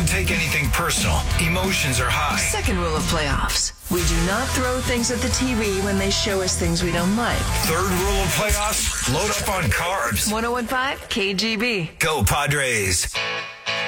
take anything personal. Emotions are high. Second rule of playoffs. We do not throw things at the TV when they show us things we don't like. Third rule of playoffs, load up on carbs. 101.5 KGB. Go Padres.